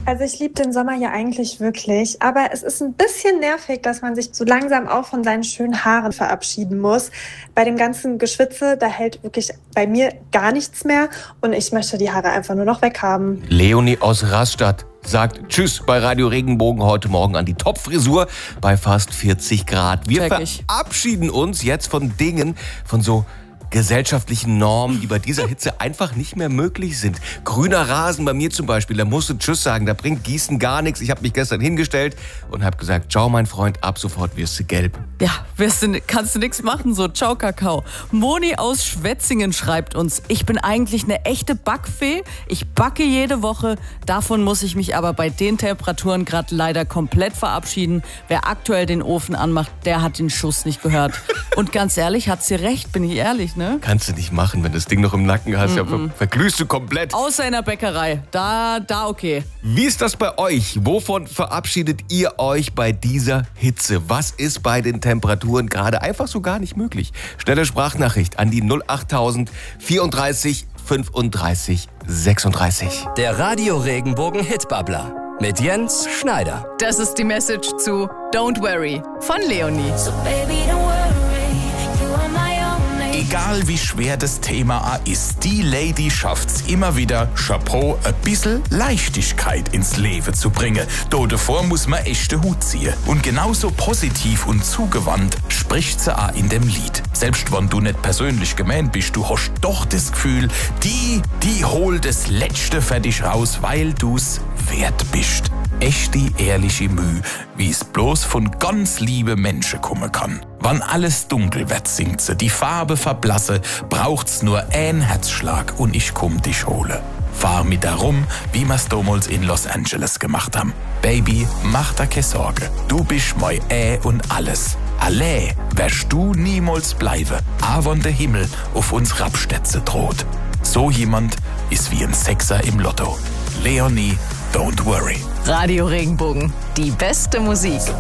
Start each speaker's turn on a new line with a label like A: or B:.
A: Also ich liebe den Sommer ja eigentlich wirklich, aber es ist ein bisschen nervig, dass man sich so langsam auch von seinen schönen Haaren verabschieden muss. Bei dem ganzen Geschwitze, da hält wirklich bei mir gar nichts mehr und ich möchte die Haare einfach nur noch weghaben.
B: Leonie aus Rastatt sagt Tschüss bei Radio Regenbogen heute Morgen an die Topfrisur bei fast 40 Grad. Wir verabschieden uns jetzt von Dingen, von so gesellschaftlichen Normen, die bei dieser Hitze einfach nicht mehr möglich sind. Grüner Rasen bei mir zum Beispiel, da musst du Tschüss sagen, da bringt Gießen gar nichts. Ich habe mich gestern hingestellt und habe gesagt, ciao mein Freund, ab sofort wirst du gelb.
C: Ja, kannst du nichts machen, so ciao Kakao. Moni aus Schwetzingen schreibt uns, ich bin eigentlich eine echte Backfee, ich backe jede Woche, davon muss ich mich aber bei den Temperaturen gerade leider komplett verabschieden. Wer aktuell den Ofen anmacht, der hat den Schuss nicht gehört. Und ganz ehrlich, hat sie recht, bin ich ehrlich, ne?
B: Kannst du nicht machen, wenn du das Ding noch im Nacken hast, ja, verglühst du komplett.
C: Außer in der Bäckerei, da okay.
B: Wie ist das bei euch? Wovon verabschiedet ihr euch bei dieser Hitze? Was ist bei den Temperaturen gerade einfach so gar nicht möglich? Schnelle Sprachnachricht an die 08000 34 35 36.
D: Der Radio Regenbogen Hitbabbler mit Jens Schneider.
C: Das ist die Message zu Don't Worry von Leonie.
E: So baby, don't worry, you are my only.
F: Egal wie schwer das Thema ist, die Lady schafft's immer wieder, Chapeau, ein bisschen Leichtigkeit ins Leben zu bringen. Davor muss man echte Hut ziehen. Und genauso positiv und zugewandt spricht sie auch in dem Lied. Selbst wenn du nicht persönlich gemeint bist, du hast doch das Gefühl, die holt das Letzte für dich raus, weil du's wert bist. Echte, ehrliche Mühe, wie es bloß von ganz liebe Menschen kommen kann. Wann alles dunkel wird, singt sie, die Farbe verblasse, braucht's nur ein Herzschlag und ich komm dich hole. Fahr mit darum, wie wir's damals in Los Angeles gemacht haben. Baby, mach da keine Sorge, du bist mein und alles. Allein wirst du niemals bleiben, auch wenn der Himmel auf uns Rabstätze droht. So jemand ist wie ein Sechser im Lotto. Leonie, don't worry.
C: Radio Regenbogen, die beste Musik.